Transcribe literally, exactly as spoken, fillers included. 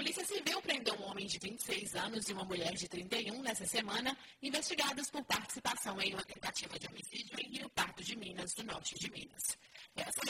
Polícia Civil prendeu um homem de vinte e seis anos e uma mulher de trinta e um nessa semana, investigados por participação em uma tentativa de homicídio em Rio Pardo de Minas, do norte de Minas. Essa